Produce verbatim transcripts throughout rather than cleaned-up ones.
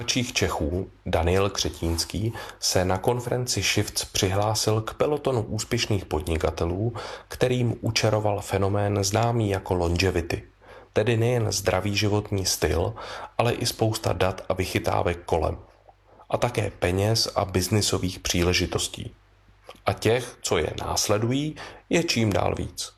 Čích Čechů Daniel Křetínský se na konferenci Shifts přihlásil k pelotonu úspěšných podnikatelů, kterým učaroval fenomén známý jako longevity, tedy nejen zdravý životní styl, ale i spousta dat a vychytávek kolem, a také peněz a biznisových příležitostí. A těch, co je následují, je čím dál víc.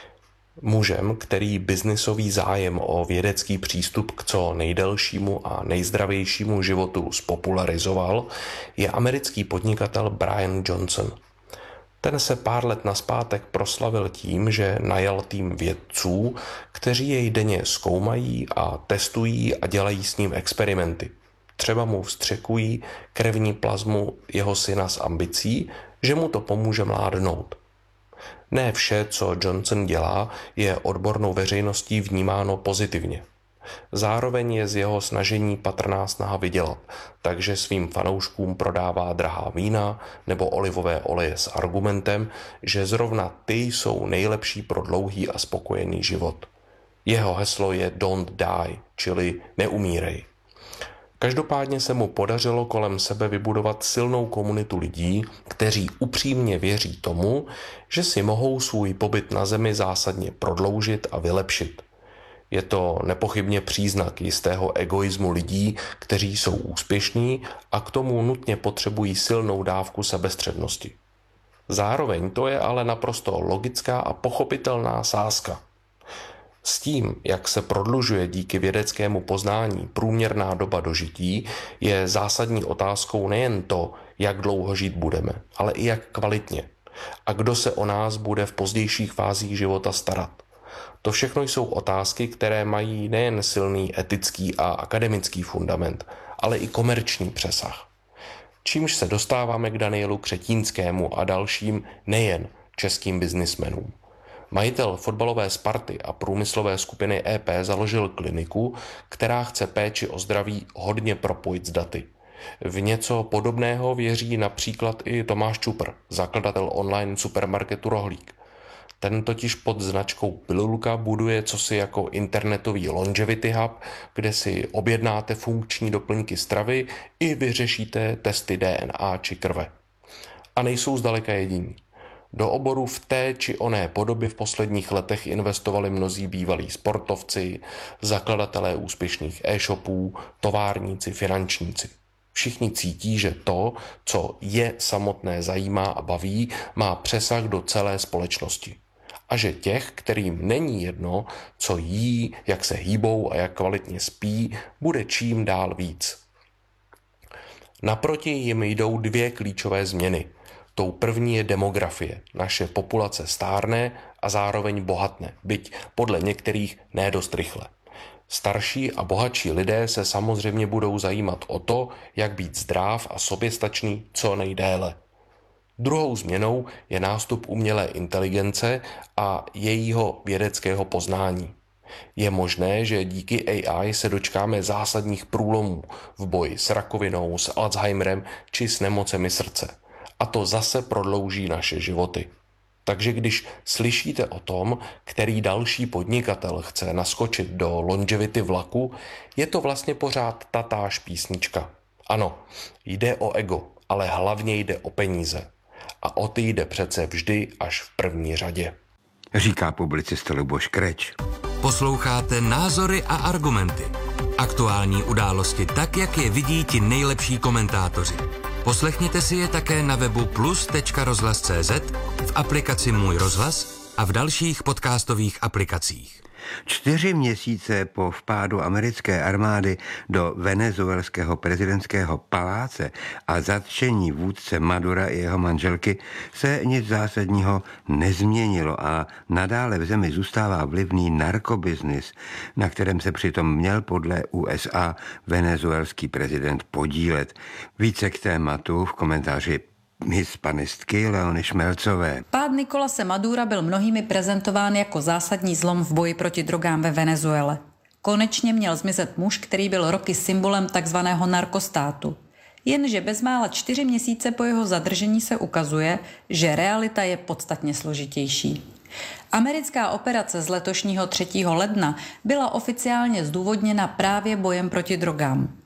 Mužem, který biznisový zájem o vědecký přístup k co nejdelšímu a nejzdravějšímu životu spopularizoval, je americký podnikatel Brian Johnson. Ten se pár let nazpátek proslavil tím, že najal tým vědců, kteří jej denně zkoumají a testují a dělají s ním experimenty. Třeba mu vstřekují krevní plazmu jeho syna s ambicí, že mu to pomůže mládnout. Ne vše, co Johnson dělá, je odbornou veřejností vnímáno pozitivně. Zároveň je z jeho snažení patrná snaha vydělat, takže svým fanouškům prodává drahá vína nebo olivové oleje s argumentem, že zrovna ty jsou nejlepší pro dlouhý a spokojený život. Jeho heslo je Don't die, čili neumírej. Každopádně se mu podařilo kolem sebe vybudovat silnou komunitu lidí, kteří upřímně věří tomu, že si mohou svůj pobyt na Zemi zásadně prodloužit a vylepšit. Je to nepochybně příznak jistého egoismu lidí, kteří jsou úspěšní a k tomu nutně potřebují silnou dávku sebestřednosti. Zároveň to je ale naprosto logická a pochopitelná sázka. S tím, jak se prodlužuje díky vědeckému poznání průměrná doba dožití, je zásadní otázkou nejen to, jak dlouho žít budeme, ale i jak kvalitně. A kdo se o nás bude v pozdějších fázích života starat. To všechno jsou otázky, které mají nejen silný etický a akademický fundament, ale i komerční přesah. Čímž se dostáváme k Danielu Křetínskému a dalším nejen českým biznismenům. Majitel fotbalové Sparty a průmyslové skupiny E P založil kliniku, která chce péči o zdraví hodně propojit s daty. V něco podobného věří například i Tomáš Čupr, zakladatel online supermarketu Rohlík. Ten totiž pod značkou Pilulka buduje cosi jako internetový longevity hub, kde si objednáte funkční doplňky stravy i vyřešíte testy D N A či krve. A nejsou zdaleka jediní. Do oboru v té či oné podobě v posledních letech investovali mnozí bývalí sportovci, zakladatelé úspěšných e-shopů, továrníci, finančníci. Všichni cítí, že to, co je samotné zajímá a baví, má přesah do celé společnosti. A že těch, kterým není jedno, co jí, jak se hýbou a jak kvalitně spí, bude čím dál víc. Naproti jim jdou dvě klíčové změny. Tou první je demografie. Naše populace stárne a zároveň bohatne, byť podle některých ne dost rychle. Starší a bohatší lidé se samozřejmě budou zajímat o to, jak být zdrav a soběstačný co nejdéle. Druhou změnou je nástup umělé inteligence a jejího vědeckého poznání. Je možné, že díky A I se dočkáme zásadních průlomů v boji s rakovinou, s Alzheimerem či s nemocemi srdce. A to zase prodlouží naše životy. Takže když slyšíte o tom, který další podnikatel chce naskočit do longevity vlaku, je to vlastně pořád tatáž písnička. Ano, jde o ego, ale hlavně jde o peníze. A o ty jde přece vždy až v první řadě. Říká publicista Luboš Kreč. Posloucháte Názory a argumenty. Aktuální události tak, jak je vidí ti nejlepší komentátoři. Poslechněte si je také na webu plus tečka rozhlas tečka cé zet, v aplikaci Můj rozhlas a v dalších podcastových aplikacích. Čtyři měsíce po vpádu americké armády do venezuelského prezidentského paláce a zatčení vůdce Madura i jeho manželky se nic zásadního nezměnilo a nadále v zemi zůstává vlivný narkobiznis, na kterém se přitom měl podle U S A venezuelský prezident podílet. Více k tématu v komentáři hispanistky Leony Šmelcové. Pád Nicolase Madura byl mnohými prezentován jako zásadní zlom v boji proti drogám ve Venezuele. Konečně měl zmizet muž, který byl roky symbolem takzvaného narkostátu. Jenže bezmála čtyři měsíce po jeho zadržení se ukazuje, že realita je podstatně složitější. Americká operace z letošního třetího ledna byla oficiálně zdůvodněna právě bojem proti drogám.